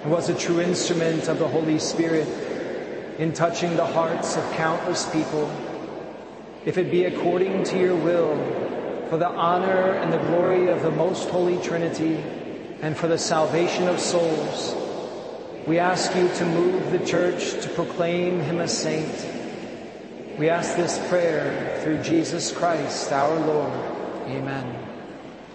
and was a true instrument of the Holy Spirit in touching the hearts of countless people, if it be according to your will, for the honor and the glory of the most holy Trinity, and for the salvation of souls, we ask you to move the Church to proclaim him a saint. We ask this prayer through Jesus Christ our Lord. Amen.